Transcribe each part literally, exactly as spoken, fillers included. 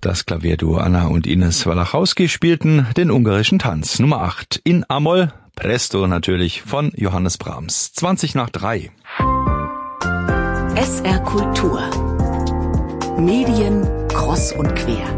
Das Klavierduo Anna und Ines Walachowski spielten den ungarischen Tanz Nummer acht in A-Moll, Presto natürlich von Johannes Brahms. zwanzig nach drei. S R Kultur. Medien kross und quer.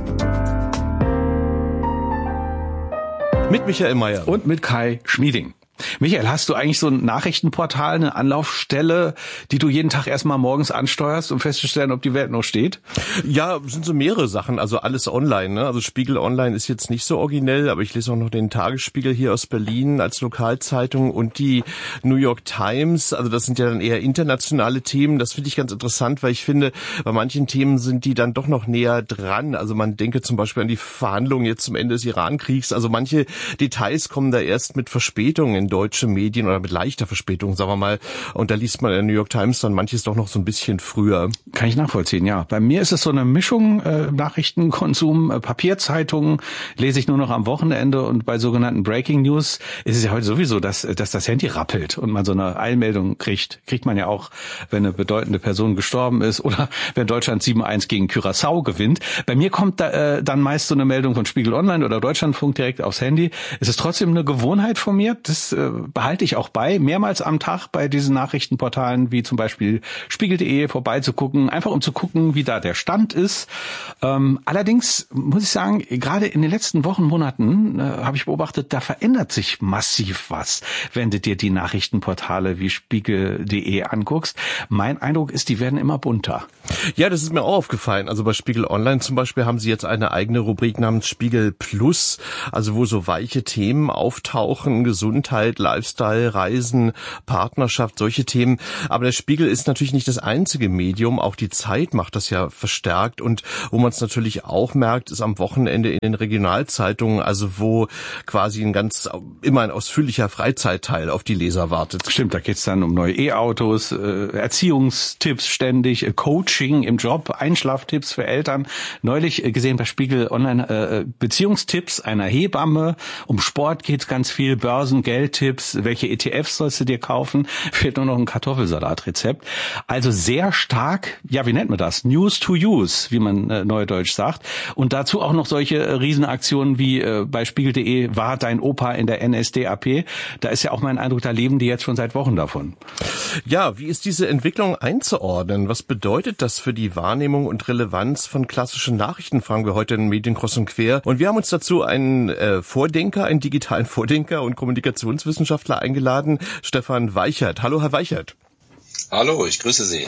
Mit Michael Mayer und mit Kai Schmieding. Michael, hast du eigentlich so ein Nachrichtenportal, eine Anlaufstelle, die du jeden Tag erstmal morgens ansteuerst, um festzustellen, ob die Welt noch steht? Ja, sind so mehrere Sachen, also alles online, ne? Also Spiegel Online ist jetzt nicht so originell, aber ich lese auch noch den Tagesspiegel hier aus Berlin als Lokalzeitung und die New York Times, also das sind ja dann eher internationale Themen, das finde ich ganz interessant, weil ich finde, bei manchen Themen sind die dann doch noch näher dran, also man denke zum Beispiel an die Verhandlungen jetzt zum Ende des Iran-Kriegs, also manche Details kommen da erst mit Verspätung in deutsche Medien oder mit leichter Verspätung, sagen wir mal. Und da liest man in der New York Times dann manches doch noch so ein bisschen früher. Kann ich nachvollziehen, ja. Bei mir ist es so eine Mischung, äh, Nachrichtenkonsum, äh, Papierzeitungen lese ich nur noch am Wochenende und bei sogenannten Breaking News ist es ja heute sowieso, dass, dass das Handy rappelt und man so eine Eilmeldung kriegt. Kriegt man ja auch, wenn eine bedeutende Person gestorben ist oder wenn Deutschland sieben eins gegen Curaçao gewinnt. Bei mir kommt da, äh, dann meist so eine Meldung von Spiegel Online oder Deutschlandfunk direkt aufs Handy. Es ist trotzdem eine Gewohnheit von mir, das äh, behalte ich auch bei, mehrmals am Tag bei diesen Nachrichtenportalen wie zum Beispiel Spiegel punkt de vorbeizugucken, einfach um zu gucken, wie da der Stand ist. Ähm, allerdings muss ich sagen, gerade in den letzten Wochen, Monaten äh, habe ich beobachtet, da verändert sich massiv was, wenn du dir die Nachrichtenportale wie Spiegel punkt de anguckst. Mein Eindruck ist, die werden immer bunter. Ja, das ist mir auch aufgefallen. Also bei Spiegel Online zum Beispiel haben sie jetzt eine eigene Rubrik namens Spiegel Plus, also wo so weiche Themen auftauchen, Gesundheit, Lifestyle, Reisen, Partnerschaft, solche Themen. Aber der Spiegel ist natürlich nicht das einzige Medium. Auch die Zeit macht das ja verstärkt. Und wo man es natürlich auch merkt, ist am Wochenende in den Regionalzeitungen, also wo quasi ein ganz, immer ein ausführlicher Freizeitteil auf die Leser wartet. Stimmt, da geht's dann um neue E-Autos, äh, Erziehungstipps ständig, äh, Coaching im Job, Einschlaftipps für Eltern. Neulich äh, gesehen bei Spiegel Online äh, Beziehungstipps einer Hebamme. Um Sport geht's ganz viel, Börsen, Geldtipps, welche E T Fs sollst du dir kaufen? Fehlt nur noch ein Kartoffelsalatrezept. Also sehr stark, ja, wie nennt man das? News to use, wie man äh, neudeutsch sagt. Und dazu auch noch solche äh, Riesenaktionen wie äh, bei Spiegel punkt de war dein Opa in der N S D A P. Da ist ja auch mein Eindruck, da leben die jetzt schon seit Wochen davon. Ja, wie ist diese Entwicklung einzuordnen? Was bedeutet das für die Wahrnehmung und Relevanz von klassischen Nachrichten, fragen wir heute in Medien kreuz und quer. Und wir haben uns dazu einen äh, Vordenker, einen digitalen Vordenker und Kommunikationswissenschaftler eingeladen, Stefan Weichert. Hallo, Herr Weichert. Hallo, ich grüße Sie.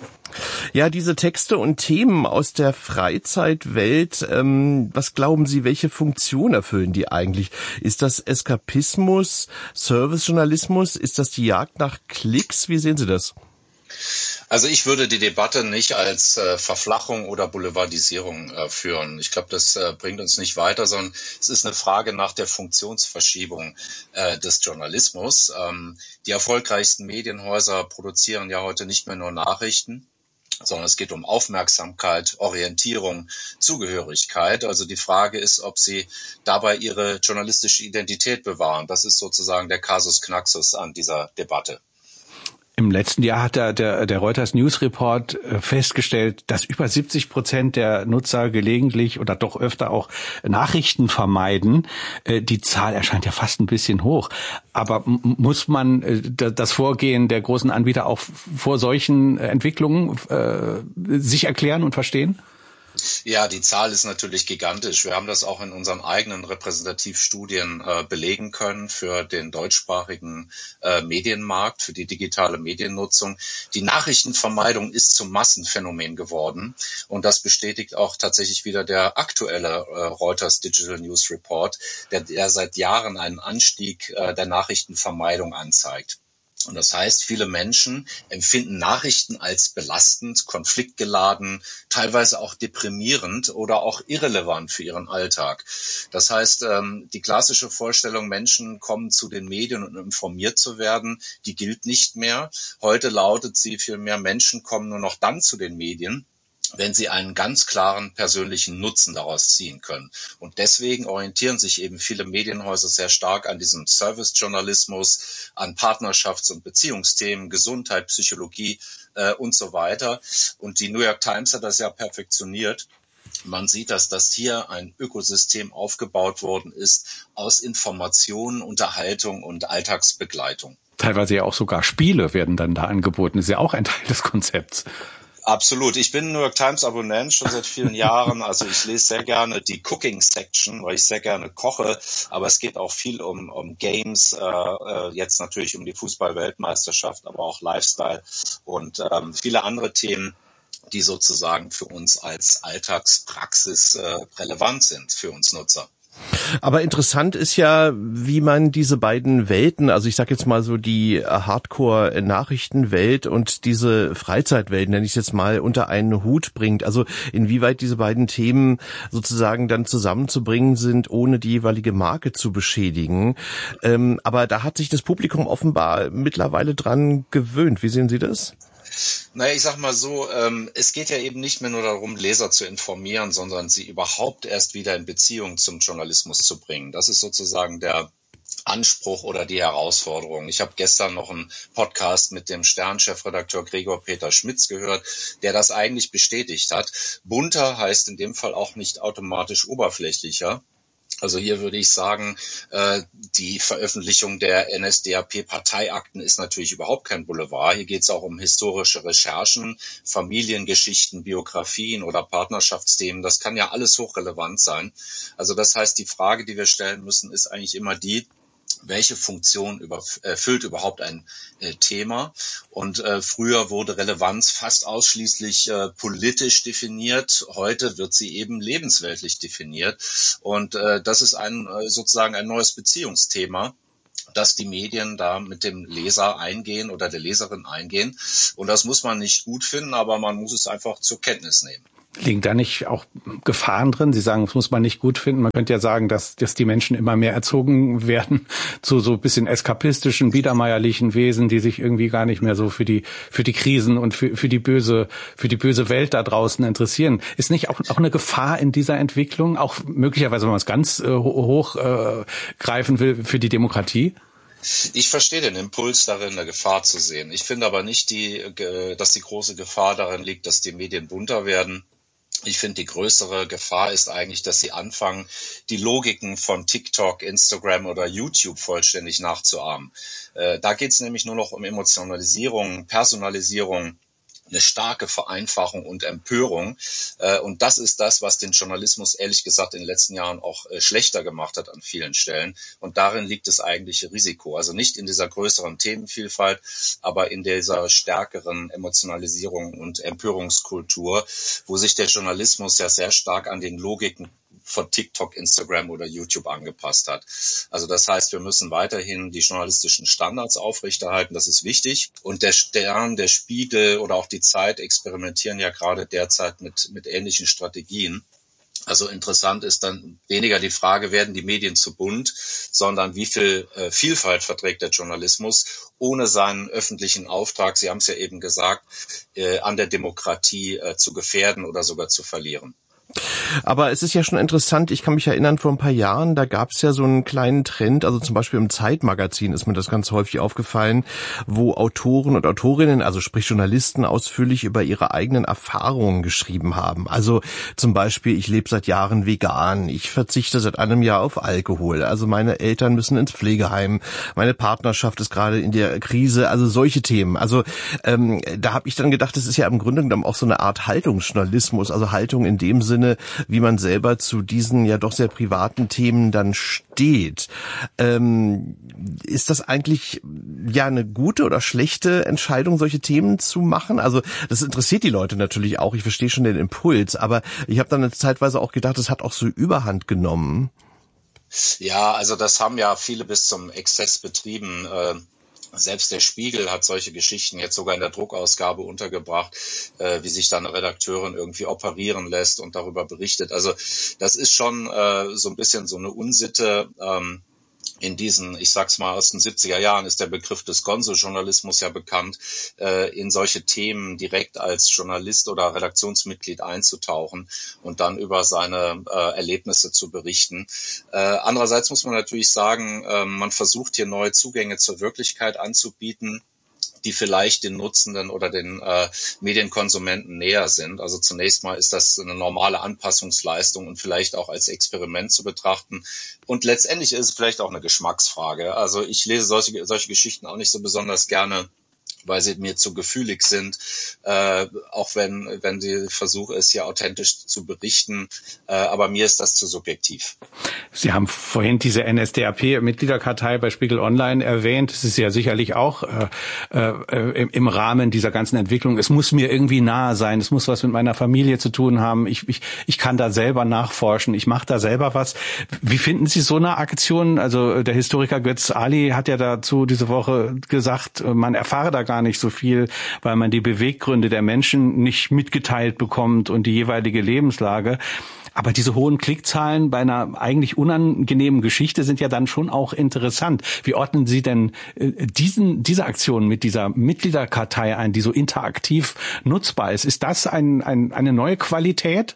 Ja, diese Texte und Themen aus der Freizeitwelt, ähm, was glauben Sie, welche Funktion erfüllen die eigentlich? Ist das Eskapismus, Servicejournalismus? Ist das die Jagd nach Klicks? Wie sehen Sie das? Also ich würde die Debatte nicht als äh, Verflachung oder Boulevardisierung äh, führen. Ich glaube, das äh, bringt uns nicht weiter, sondern es ist eine Frage nach der Funktionsverschiebung äh, des Journalismus. Ähm, die erfolgreichsten Medienhäuser produzieren ja heute nicht mehr nur Nachrichten, sondern es geht um Aufmerksamkeit, Orientierung, Zugehörigkeit. Also die Frage ist, ob sie dabei ihre journalistische Identität bewahren. Das ist sozusagen der Casus Knaxus an dieser Debatte. Im letzten Jahr hat der, der, der Reuters News Report festgestellt, dass über siebzig Prozent der Nutzer gelegentlich oder doch öfter auch Nachrichten vermeiden. Die Zahl erscheint ja fast ein bisschen hoch. Aber muss man das Vorgehen der großen Anbieter auch vor solchen Entwicklungen äh, sich erklären und verstehen? Ja, die Zahl ist natürlich gigantisch. Wir haben das auch in unseren eigenen Repräsentativstudien äh, belegen können für den deutschsprachigen äh, Medienmarkt, für die digitale Mediennutzung. Die Nachrichtenvermeidung ist zum Massenphänomen geworden und das bestätigt auch tatsächlich wieder der aktuelle äh, Reuters Digital News Report, der, der seit Jahren einen Anstieg äh, der Nachrichtenvermeidung anzeigt. Und das heißt, viele Menschen empfinden Nachrichten als belastend, konfliktgeladen, teilweise auch deprimierend oder auch irrelevant für ihren Alltag. Das heißt, die klassische Vorstellung, Menschen kommen zu den Medien, um informiert zu werden, die gilt nicht mehr. Heute lautet sie vielmehr, Menschen kommen nur noch dann zu den Medien, wenn sie einen ganz klaren persönlichen Nutzen daraus ziehen können. Und deswegen orientieren sich eben viele Medienhäuser sehr stark an diesem Service-Journalismus, an Partnerschafts- und Beziehungsthemen, Gesundheit, Psychologie äh, und so weiter. Und die New York Times hat das ja perfektioniert. Man sieht, dass das hier ein Ökosystem aufgebaut worden ist aus Informationen, Unterhaltung und Alltagsbegleitung. Teilweise ja auch sogar Spiele werden dann da angeboten. Das ist ja auch ein Teil des Konzepts. Absolut. Ich bin New York Times Abonnent schon seit vielen Jahren. Also ich lese sehr gerne die Cooking Section, weil ich sehr gerne koche. Aber es geht auch viel um, um Games, äh, jetzt natürlich um die Fußball-Weltmeisterschaft, aber auch Lifestyle und ähm, viele andere Themen, die sozusagen für uns als Alltagspraxis äh, relevant sind, für uns Nutzer. Aber interessant ist ja, wie man diese beiden Welten, also ich sag jetzt mal so die Hardcore-Nachrichtenwelt und diese Freizeitwelt, nenne ich es jetzt mal, unter einen Hut bringt. Also inwieweit diese beiden Themen sozusagen dann zusammenzubringen sind, ohne die jeweilige Marke zu beschädigen. Ähm, aber da hat sich das Publikum offenbar mittlerweile dran gewöhnt. Wie sehen Sie das? Naja, ich sag mal so, ähm, es geht ja eben nicht mehr nur darum, Leser zu informieren, sondern sie überhaupt erst wieder in Beziehung zum Journalismus zu bringen. Das ist sozusagen der Anspruch oder die Herausforderung. Ich habe gestern noch einen Podcast mit dem Stern-Chefredakteur Gregor Peter Schmitz gehört, der das eigentlich bestätigt hat. Bunter heißt in dem Fall auch nicht automatisch oberflächlicher. Also hier würde ich sagen, äh, die Veröffentlichung der N S D A P-Parteiakten ist natürlich überhaupt kein Boulevard. Hier geht es auch um historische Recherchen, Familiengeschichten, Biografien oder Partnerschaftsthemen. Das kann ja alles hochrelevant sein. Also das heißt, die Frage, die wir stellen müssen, ist eigentlich immer die, welche Funktion über, erfüllt überhaupt ein äh, Thema? Und äh, früher wurde Relevanz fast ausschließlich äh, politisch definiert. Heute wird sie eben lebensweltlich definiert. Und äh, das ist ein äh, sozusagen ein neues Beziehungsthema, dass die Medien da mit dem Leser eingehen oder der Leserin eingehen. Und das muss man nicht gut finden, aber man muss es einfach zur Kenntnis nehmen. Liegen da nicht auch Gefahren drin? Sie sagen, das muss man nicht gut finden. Man könnte ja sagen, dass, dass die Menschen immer mehr erzogen werden zu so ein bisschen eskapistischen, biedermeierlichen Wesen, die sich irgendwie gar nicht mehr so für die, für die Krisen und für, für die böse, für die böse Welt da draußen interessieren. Ist nicht auch, auch eine Gefahr in dieser Entwicklung? Auch möglicherweise, wenn man es ganz äh, hoch äh, greifen will, für die Demokratie? Ich verstehe den Impuls darin, eine Gefahr zu sehen. Ich finde aber nicht, die, dass die große Gefahr darin liegt, dass die Medien bunter werden. Ich finde, die größere Gefahr ist eigentlich, dass sie anfangen, die Logiken von TikTok, Instagram oder YouTube vollständig nachzuahmen. Äh, da geht es nämlich nur noch um Emotionalisierung, Personalisierung, eine starke Vereinfachung und Empörung. Und das ist das, was den Journalismus ehrlich gesagt in den letzten Jahren auch schlechter gemacht hat an vielen Stellen. Und darin liegt das eigentliche Risiko. Also nicht in dieser größeren Themenvielfalt, aber in dieser stärkeren Emotionalisierung und Empörungskultur, wo sich der Journalismus ja sehr stark an den Logiken von TikTok, Instagram oder YouTube angepasst hat. Also das heißt, wir müssen weiterhin die journalistischen Standards aufrechterhalten, das ist wichtig. Und der Stern, der Spiegel oder auch die Zeit experimentieren ja gerade derzeit mit, mit ähnlichen Strategien. Also interessant ist dann weniger die Frage, werden die Medien zu bunt, sondern wie viel äh, Vielfalt verträgt der Journalismus, ohne seinen öffentlichen Auftrag, Sie haben es ja eben gesagt, äh, an der Demokratie äh, zu gefährden oder sogar zu verlieren. Aber es ist ja schon interessant, ich kann mich erinnern, vor ein paar Jahren, da gab es ja so einen kleinen Trend, also zum Beispiel im Zeitmagazin ist mir das ganz häufig aufgefallen, wo Autoren und Autorinnen, also sprich Journalisten, ausführlich über ihre eigenen Erfahrungen geschrieben haben. Also zum Beispiel, ich lebe seit Jahren vegan, ich verzichte seit einem Jahr auf Alkohol, also meine Eltern müssen ins Pflegeheim, meine Partnerschaft ist gerade in der Krise, also solche Themen. Also ähm, da habe ich dann gedacht, das ist ja im Grunde genommen auch so eine Art Haltungsjournalismus, also Haltung in dem Sinne, wie man selber zu diesen ja doch sehr privaten Themen dann steht. Ähm, ist das eigentlich ja eine gute oder schlechte Entscheidung, solche Themen zu machen? Also das interessiert die Leute natürlich auch. Ich verstehe schon den Impuls, aber ich habe dann zeitweise auch gedacht, das hat auch so Überhand genommen. Ja, also das haben ja viele bis zum Exzess betrieben. Äh Selbst der Spiegel hat solche Geschichten jetzt sogar in der Druckausgabe untergebracht, äh, wie sich da eine Redakteurin irgendwie operieren lässt und darüber berichtet. Also das ist schon äh, so ein bisschen so eine Unsitte. Ähm, in diesen, ich sag's mal, aus den siebziger Jahren ist der Begriff des Gonzo-Journalismus ja bekannt, äh, in solche Themen direkt als Journalist oder Redaktionsmitglied einzutauchen und dann über seine äh, Erlebnisse zu berichten. Äh, andererseits muss man natürlich sagen, äh, man versucht hier neue Zugänge zur Wirklichkeit anzubieten, die vielleicht den Nutzenden oder den äh, Medienkonsumenten näher sind. Also zunächst mal ist das eine normale Anpassungsleistung und vielleicht auch als Experiment zu betrachten. Und letztendlich ist es vielleicht auch eine Geschmacksfrage. Also ich lese solche, solche Geschichten auch nicht so besonders gerne, weil sie mir zu gefühlig sind, äh, auch wenn wenn der Versuch ist, hier authentisch zu berichten. Äh, aber mir ist das zu subjektiv. Sie haben vorhin diese N S D A P-Mitgliederkartei bei Spiegel Online erwähnt. Es ist ja sicherlich auch äh, äh, im Rahmen dieser ganzen Entwicklung. Es muss mir irgendwie nahe sein. Es muss was mit meiner Familie zu tun haben. Ich ich, ich kann da selber nachforschen. Ich mache da selber was. Wie finden Sie so eine Aktion? Also der Historiker Götz Ali hat ja dazu diese Woche gesagt, man erfahre da gar nicht so viel, weil man die Beweggründe der Menschen nicht mitgeteilt bekommt und die jeweilige Lebenslage. Aber diese hohen Klickzahlen bei einer eigentlich unangenehmen Geschichte sind ja dann schon auch interessant. Wie ordnen Sie denn diesen, diese Aktion mit dieser Mitgliederkartei ein, die so interaktiv nutzbar ist? Ist das ein, ein, eine neue Qualität?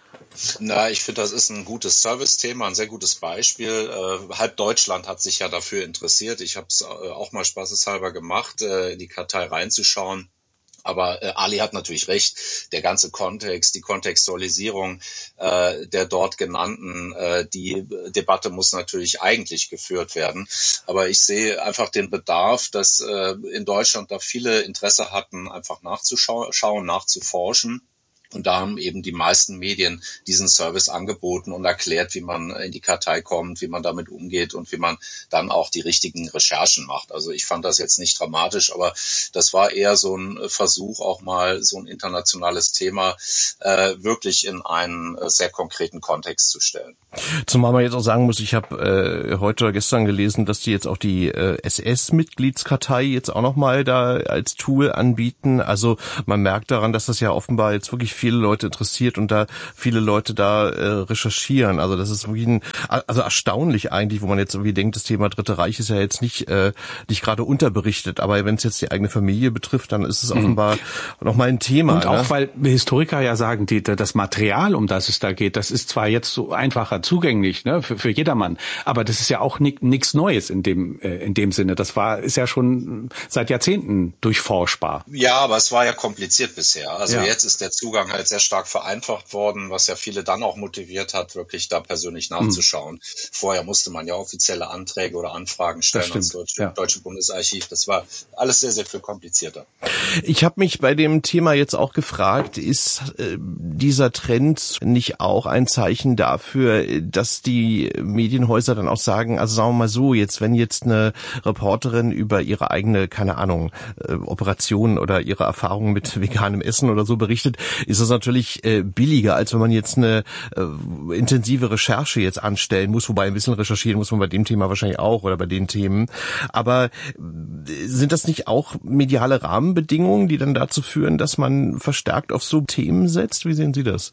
Na, ich finde, das ist ein gutes Service-Thema, ein sehr gutes Beispiel. Äh, halb Deutschland hat sich ja dafür interessiert. Ich habe es äh, auch mal spaßeshalber gemacht, äh, in die Kartei reinzuschauen. Aber äh, Ali hat natürlich recht, der ganze Kontext, die Kontextualisierung äh, der dort genannten, äh, die Debatte muss natürlich eigentlich geführt werden. Aber ich sehe einfach den Bedarf, dass äh, in Deutschland da viele Interesse hatten, einfach nachzuschauen, nachzuforschen. Und da haben eben die meisten Medien diesen Service angeboten und erklärt, wie man in die Kartei kommt, wie man damit umgeht und wie man dann auch die richtigen Recherchen macht. Also ich fand das jetzt nicht dramatisch, aber das war eher so ein Versuch, auch mal so ein internationales Thema äh, wirklich in einen sehr konkreten Kontext zu stellen. Zumal man jetzt auch sagen muss, ich habe äh, heute oder gestern gelesen, dass die jetzt auch die äh, S S-Mitgliedskartei jetzt auch nochmal da als Tool anbieten. Also man merkt daran, dass das ja offenbar jetzt wirklich viele Leute interessiert und da viele Leute da äh, recherchieren. Also das ist wirklich ein, also erstaunlich eigentlich, wo man jetzt irgendwie denkt, das Thema Dritte Reich ist ja jetzt nicht äh, nicht gerade unterberichtet, aber wenn es jetzt die eigene Familie betrifft, dann ist es offenbar mhm. nochmal ein Thema. Und auch, ne? weil Historiker ja sagen, die, das Material, um das es da geht, das ist zwar jetzt so einfacher zugänglich, ne, für, für jedermann, aber das ist ja auch nichts Neues in dem äh, in dem Sinne. Das war ist ja schon seit Jahrzehnten durchforschbar. Ja, aber es war ja kompliziert bisher. Also ja. Jetzt ist der Zugang halt sehr stark vereinfacht worden, was ja viele dann auch motiviert hat, wirklich da persönlich nachzuschauen. Mhm. Vorher musste man ja offizielle Anträge oder Anfragen stellen ans Deutsche, ja. Deutsche Bundesarchiv. Das war alles sehr, sehr viel komplizierter. Ich habe mich bei dem Thema jetzt auch gefragt, ist äh, dieser Trend nicht auch ein Zeichen dafür, dass die Medienhäuser dann auch sagen, also sagen wir mal so, jetzt wenn jetzt eine Reporterin über ihre eigene, keine Ahnung, äh, Operation oder ihre Erfahrungen mit veganem Essen oder so berichtet, ist das natürlich äh, billiger, als wenn man jetzt eine äh, intensive Recherche jetzt anstellen muss, wobei ein bisschen recherchieren muss man bei dem Thema wahrscheinlich auch oder bei den Themen. Aber äh, sind das nicht auch mediale Rahmenbedingungen, die dann dazu führen, dass man verstärkt auf so Themen setzt? Wie sehen Sie das?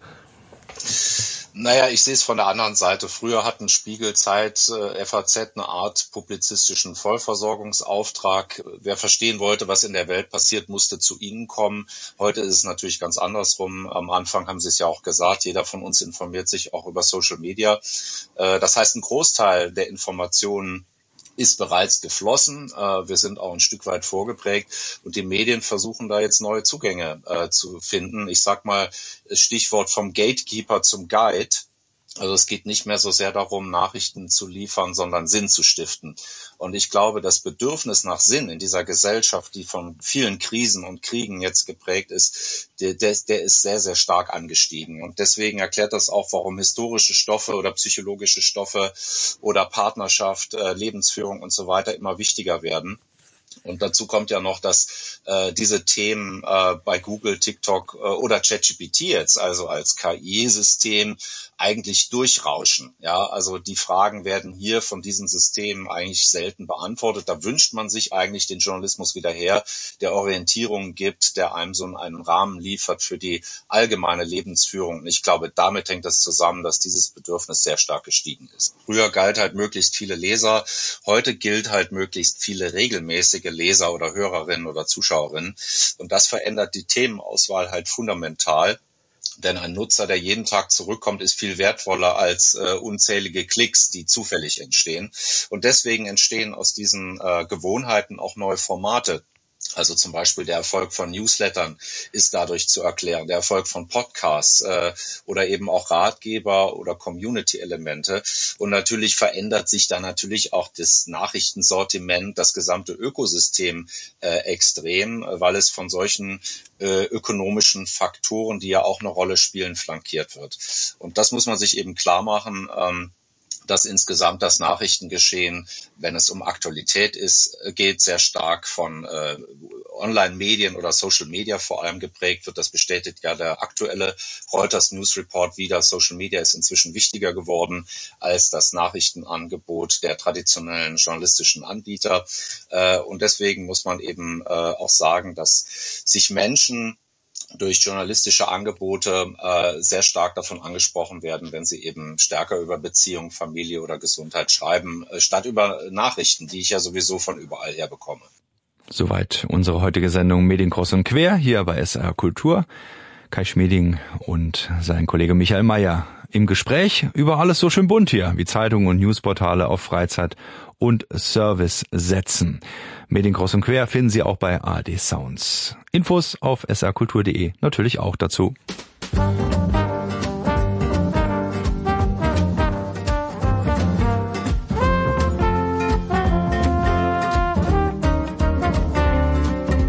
Naja, ich sehe es von der anderen Seite. Früher hatten Spiegel, Zeit, äh, F A Z eine Art publizistischen Vollversorgungsauftrag. Wer verstehen wollte, was in der Welt passiert, musste zu ihnen kommen. Heute ist es natürlich ganz andersrum. Am Anfang haben Sie es ja auch gesagt, jeder von uns informiert sich auch über Social Media. Äh, das heißt, ein Großteil der Informationen ist bereits geflossen. Wir sind auch ein Stück weit vorgeprägt und die Medien versuchen da jetzt neue Zugänge äh, zu finden. Ich sag mal, Stichwort vom Gatekeeper zum Guide. Also es geht nicht mehr so sehr darum, Nachrichten zu liefern, sondern Sinn zu stiften. Und ich glaube, das Bedürfnis nach Sinn in dieser Gesellschaft, die von vielen Krisen und Kriegen jetzt geprägt ist, der, der, der ist sehr, sehr stark angestiegen. Und deswegen erklärt das auch, warum historische Stoffe oder psychologische Stoffe oder Partnerschaft, äh, Lebensführung und so weiter immer wichtiger werden. Und dazu kommt ja noch, dass äh, diese Themen äh, bei Google, TikTok äh, oder ChatGPT jetzt, also als K I-System, eigentlich durchrauschen. Ja, also die Fragen werden hier von diesen Systemen eigentlich selten beantwortet. Da wünscht man sich eigentlich den Journalismus wieder her, der Orientierung gibt, der einem so einen Rahmen liefert für die allgemeine Lebensführung. Und ich glaube, damit hängt das zusammen, dass dieses Bedürfnis sehr stark gestiegen ist. Früher galt halt möglichst viele Leser, heute gilt halt möglichst viele regelmäßige Leser oder Hörerinnen oder Zuschauerinnen. Und das verändert die Themenauswahl halt fundamental. Denn ein Nutzer, der jeden Tag zurückkommt, ist viel wertvoller als äh, unzählige Klicks, die zufällig entstehen. Und deswegen entstehen aus diesen äh, Gewohnheiten auch neue Formate. Also zum Beispiel der Erfolg von Newslettern ist dadurch zu erklären, der Erfolg von Podcasts äh, oder eben auch Ratgeber oder Community-Elemente. Und natürlich verändert sich da natürlich auch das Nachrichtensortiment, das gesamte Ökosystem äh, extrem, weil es von solchen äh, ökonomischen Faktoren, die ja auch eine Rolle spielen, flankiert wird. Und das muss man sich eben klar machen, ähm, dass insgesamt das Nachrichtengeschehen, wenn es um Aktualität ist, geht, sehr stark von äh, Online-Medien oder Social Media vor allem geprägt wird. Das bestätigt ja der aktuelle Reuters News Report wieder. Social Media ist inzwischen wichtiger geworden als das Nachrichtenangebot der traditionellen journalistischen Anbieter. Äh, und deswegen muss man eben äh, auch sagen, dass sich Menschen durch journalistische Angebote äh, sehr stark davon angesprochen werden, wenn sie eben stärker über Beziehung, Familie oder Gesundheit schreiben, äh, statt über Nachrichten, die ich ja sowieso von überall her bekomme. Soweit unsere heutige Sendung Medien kreuz und quer hier bei S R Kultur. Kai Schmieding und sein Kollege Michael Mayer im Gespräch über alles so schön bunt hier, wie Zeitungen und Newsportale auf Freizeit und Service setzen. Medien kreuz und quer finden Sie auch bei A R D Sounds. Infos auf s r kultur punkt de natürlich auch dazu.